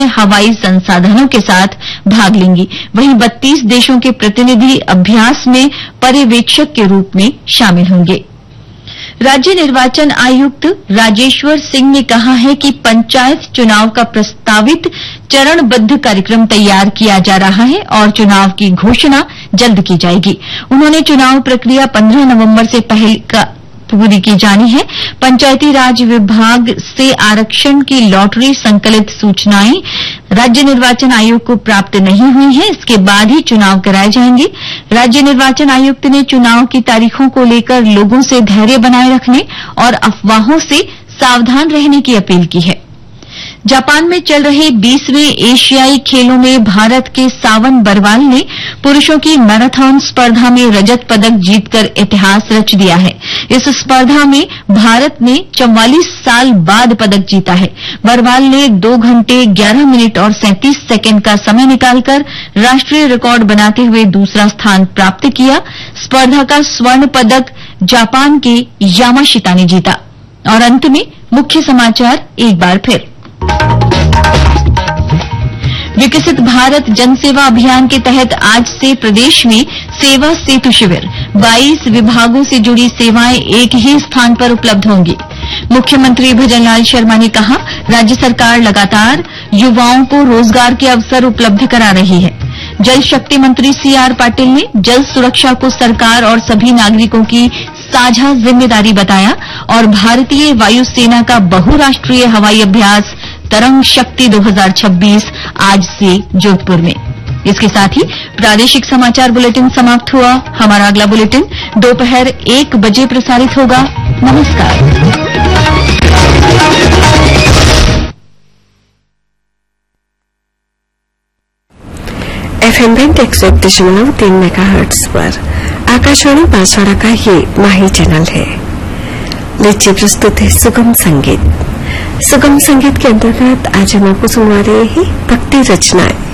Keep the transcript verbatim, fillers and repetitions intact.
हवाई संसाधनों के साथ भाग लेंगी। वहीं बत्तीस देशों के प्रतिनिधि अभ्यास में पर्यवेक्षक के रूप में शामिल होंगे। राज्य निर्वाचन आयुक्त राजेश्वर सिंह ने कहा है कि पंचायत चुनाव का प्रस्तावित चरणबद्ध कार्यक्रम तैयार किया जा रहा है और चुनाव की घोषणा जल्द की जाएगी। उन्होंने चुनाव प्रक्रिया पंद्रह नवंबर से पहले का पूरी की जानी है। पंचायती राज विभाग से आरक्षण की लॉटरी संकलित सूचनाएं राज्य निर्वाचन आयोग को प्राप्त नहीं हुई हैं। इसके बाद ही चुनाव कराए जाएंगे। राज्य निर्वाचन आयुक्त ने चुनाव की तारीखों को लेकर लोगों से धैर्य बनाए रखने और अफवाहों से सावधान रहने की अपील की है। जापान में चल रहे बीसवें एशियाई खेलों में भारत के सावन बरवाल ने पुरुषों की मैराथन स्पर्धा में रजत पदक जीतकर इतिहास रच दिया है। इस स्पर्धा में भारत ने चौवालीस साल बाद पदक जीता है। बरवाल ने दो घंटे ग्यारह मिनट और सैंतीस सेकंड का समय निकालकर राष्ट्रीय रिकॉर्ड बनाते हुए दूसरा स्थान प्राप्त किया। स्पर्धा का स्वर्ण पदक जापान के यामाशिता ने जीता। और अंत में मुख्य समाचार एक बार फिर। विकसित भारत जनसेवा अभियान के तहत आज से प्रदेश में सेवा सेतु शिविर बाईस विभागों से जुड़ी सेवाएं एक ही स्थान पर उपलब्ध होंगी। मुख्यमंत्री भजनलाल शर्मा ने कहा, राज्य सरकार लगातार युवाओं को रोजगार के अवसर उपलब्ध करा रही है। जल शक्ति मंत्री सी आर पाटिल ने जल सुरक्षा को सरकार और सभी नागरिकों की साझा जिम्मेदारी बताया और भारतीय वायुसेना का बहुराष्ट्रीय हवाई अभ्यास तरंग शक्ति दो हज़ार छब्बीस आज से जोधपुर में। इसके साथ ही प्रादेशिक समाचार बुलेटिन समाप्त हुआ। हमारा अगला बुलेटिन दोपहर एक बजे प्रसारित होगा। नमस्कार। एफ एम बैंड एक सौ एक दशमलव तीन मेगा हर्ट्ज पर आकाशवाणी बांसवाड़ा का ये माही चैनल है। लीजिए प्रस्तुत है सुगम संगीत। सुगम संगीत के अंतर्गत आज हम आपको सुनवा रहे हैं भक्ति रचनाएं।